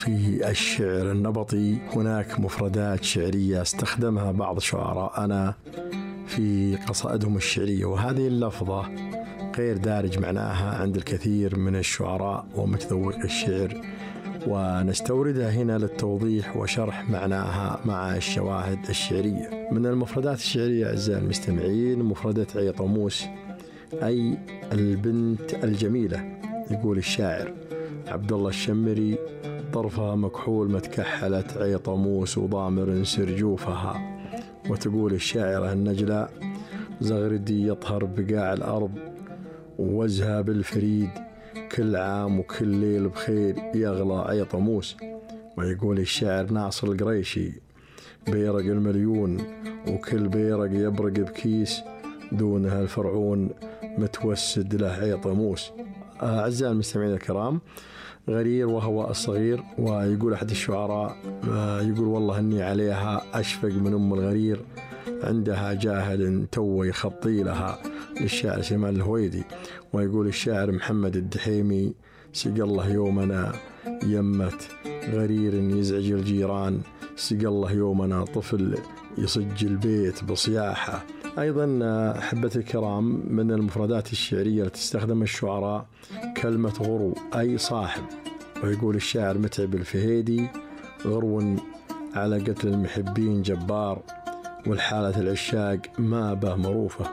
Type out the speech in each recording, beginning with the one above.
في الشعر النبطي هناك مفردات شعرية استخدمها بعض شعراءنا في قصائدهم الشعرية، وهذه اللفظة غير دارج معناها عند الكثير من الشعراء ومتذوق الشعر، ونستوردها هنا للتوضيح وشرح معناها مع الشواهد الشعرية. من المفردات الشعرية أعزائي المستمعين مفردة عيطموس، أي البنت الجميلة. يقول الشاعر عبد الله الشمري: طرفها مكحول متكحلت عيطموس وضامر سرجوفها. وتقول الشاعرة النجلة: زغردي يطهر بقاع الأرض ووجهها بالفريد، كل عام وكل ليل بخير يغلى عيطموس. ويقول الشاعر ناصر القريشي: بيرق المليون وكل بيرق يبرق بكيس، دونها الفرعون متوسد له عيطموس. أعزائي المستمعين الكرام، غرير وهو الصغير. ويقول أحد الشعراء يقول: والله أني عليها أشفق من أم الغرير، عندها جاهل تو يخطي لها، للشاعر سليمان الهويدي. ويقول الشاعر محمد الدحيمي: سقى الله يومنا يمت غرير يزعج الجيران، سقى الله يومنا طفل يصج البيت بصياحة. أيضا أحبتي الكرام، من المفردات الشعرية التي استخدم الشعراء كلمة غرو، أي صاحب. ويقول الشاعر متعب الفهيدي: غرو على قتل المحبين جبار، والحالة العشاق ما به مروفة.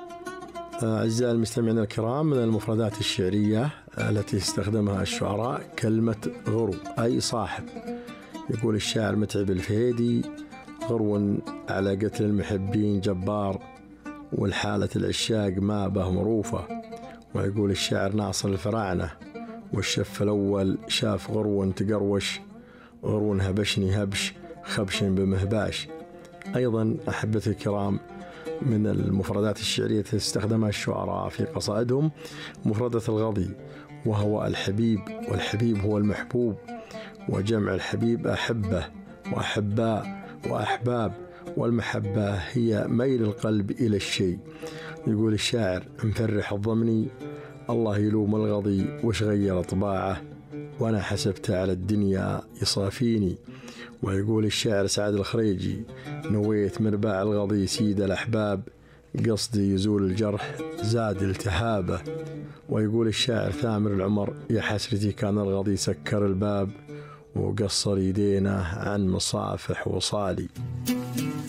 أعزائي المستمعين الكرام، من المفردات الشعرية التي استخدمها الشعراء كلمة غرو، أي صاحب. يقول الشاعر متعب الفهيدي: غرو على قتل المحبين جبار، والحالة العشاق ما به مروفة. ويقول الشاعر ناصر الفراعنة: والشف الأول شاف غرو تقروش، غرو هبشني هبش خبش بمهباش. أيضا أحبتي الكرام، من المفردات الشعرية التي استخدمها الشعراء في قصائدهم مفردة الغضي، وهو الحبيب، والحبيب هو المحبوب، وجمع الحبيب أحبة وأحباء وأحباب، والمحبة هي ميل القلب إلى الشيء. يقول الشاعر مفرح الضمني: الله يلوم الغضي وش غير طباعه، وأنا حسبت على الدنيا يصافيني. ويقول الشاعر سعد الخريجي: نويت مرباع الغضي سيد الأحباب، قصدي يزول الجرح زاد التهابه. ويقول الشاعر ثامر العمر: يا حسرتي كان الغضي سكر الباب، وقصر يدينه عن مصافح وصالي.